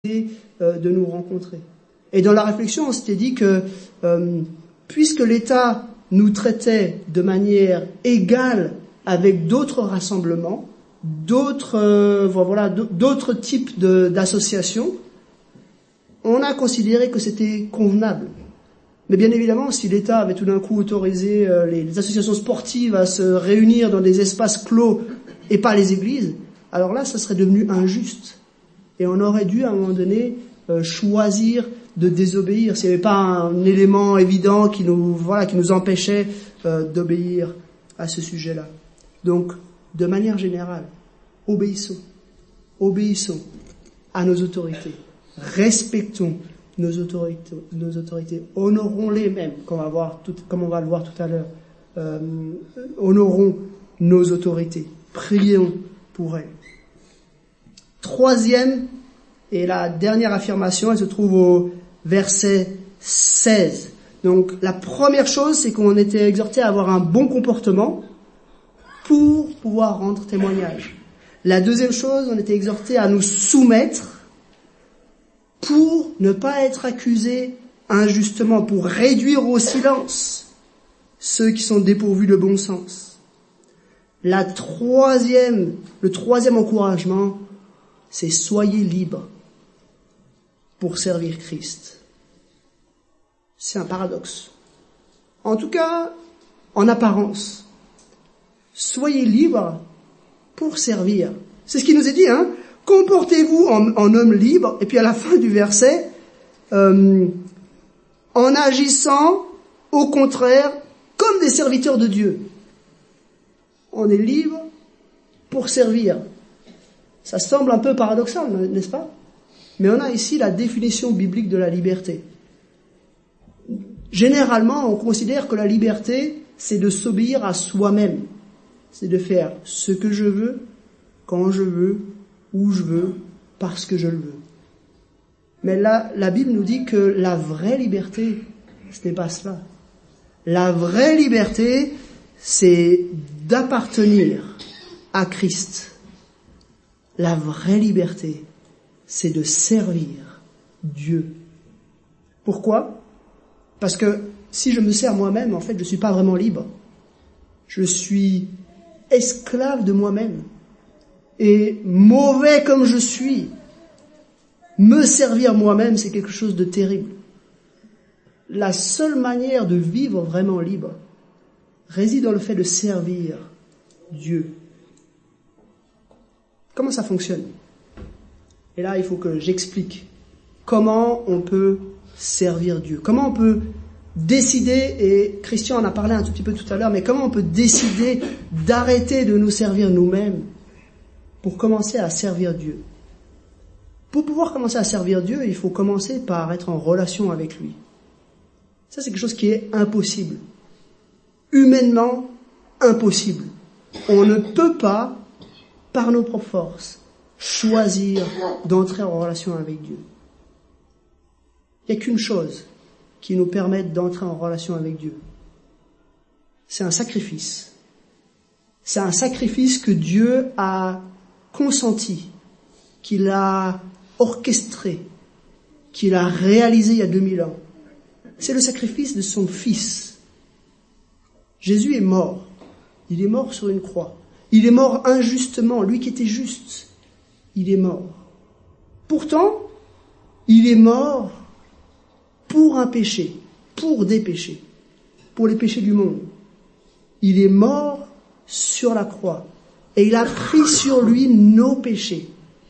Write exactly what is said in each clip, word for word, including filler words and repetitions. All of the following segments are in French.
de nous rencontrer. Et dans la réflexion, on s'était dit que euh, puisque l'État nous traitait de manière égale avec d'autres rassemblements, d'autres euh, voilà, d'autres types de, d'associations, on a considéré que c'était convenable. Mais bien évidemment, si l'État avait tout d'un coup autorisé euh, les, les associations sportives à se réunir dans des espaces clos et pas les églises, alors là, ça serait devenu injuste. Et on aurait dû, à un moment donné, euh, choisir de désobéir. S'il n'y avait pas un élément évident qui nous, voilà, qui nous empêchait euh, d'obéir à ce sujet-là. Donc, de manière générale, obéissons. Obéissons à nos autorités. Respectons nos autorités. Nos autorités. Honorons-les même, comme on va, voir tout, comme on va le voir tout à l'heure. Euh, honorons nos autorités. Prions pour elles. Troisième et la dernière affirmation, elle se trouve au verset seize. Donc la première chose, c'est qu'on était exhorté à avoir un bon comportement pour pouvoir rendre témoignage. La deuxième chose, on était exhorté à nous soumettre pour ne pas être accusés injustement, pour réduire au silence ceux qui sont dépourvus de bon sens. La troisième, le troisième encouragement, c'est soyez libres pour servir Christ. C'est un paradoxe. En tout cas, en apparence. Soyez libres pour servir. C'est ce qui nous est dit, hein. Comportez-vous en, en homme libre, et puis à la fin du verset, euh, en agissant, au contraire, comme des serviteurs de Dieu. On est libre pour servir. Ça semble un peu paradoxal, n'est-ce pas? Mais on a ici la définition biblique de la liberté. Généralement, on considère que la liberté, c'est de s'obéir à soi-même. C'est de faire ce que je veux, quand je veux, où je veux, parce que je le veux. Mais là, la Bible nous dit que la vraie liberté, ce n'est pas cela. La vraie liberté, c'est d'appartenir à Christ. La vraie liberté, c'est de servir Dieu. Pourquoi? Parce que si je me sers moi-même, en fait, je ne suis pas vraiment libre. Je suis esclave de moi-même. Et mauvais comme je suis, me servir moi-même, c'est quelque chose de terrible. La seule manière de vivre vraiment libre réside dans le fait de servir Dieu. Comment ça fonctionne? Et là, il faut que j'explique comment on peut servir Dieu. Comment on peut décider, et Christian en a parlé un tout petit peu tout à l'heure, mais comment on peut décider d'arrêter de nous servir nous-mêmes pour commencer à servir Dieu? Pour pouvoir commencer à servir Dieu, il faut commencer par être en relation avec lui. Ça, c'est quelque chose qui est impossible. Humainement impossible. On ne peut pas, par nos propres forces, choisir d'entrer en relation avec Dieu. Il n'y a qu'une chose qui nous permette d'entrer en relation avec Dieu. C'est un sacrifice. C'est un sacrifice que Dieu a consenti, qu'il a orchestré, qu'il a réalisé il y a deux mille ans. C'est le sacrifice de son Fils. Jésus est mort. Il est mort sur une croix. Il est mort injustement, lui qui était juste. Il est mort. Pourtant, il est mort pour un péché, pour des péchés, pour les péchés du monde. Il est mort sur la croix et il a pris sur lui nos péchés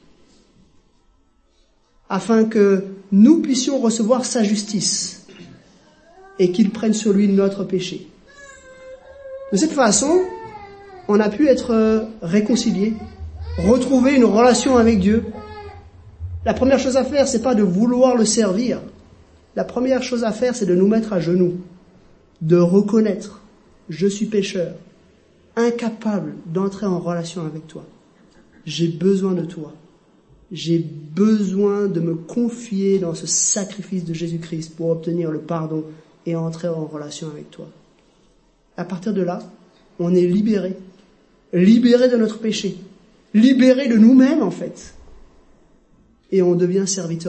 afin que nous puissions recevoir sa justice et qu'il prenne sur lui notre péché. De cette façon, on a pu être réconciliés, retrouver une relation avec Dieu. La première chose à faire, c'est pas de vouloir le servir. La première chose à faire, c'est de nous mettre à genoux, de reconnaître, je suis pécheur, incapable d'entrer en relation avec toi. J'ai besoin de toi. J'ai besoin de me confier dans ce sacrifice de Jésus-Christ pour obtenir le pardon et entrer en relation avec toi. À partir de là, on est libéré, libéré de notre péché, libéré de nous-mêmes en fait. et on devient serviteur